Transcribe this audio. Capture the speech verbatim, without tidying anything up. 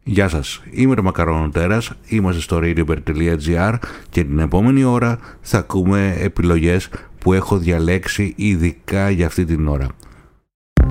Γεια σας, είμαι ο Μακαρονοτέρας, είμαστε στο radiobird.gr και την επόμενη ώρα θα ακούμε επιλογές που έχω διαλέξει ειδικά για αυτή την ώρα.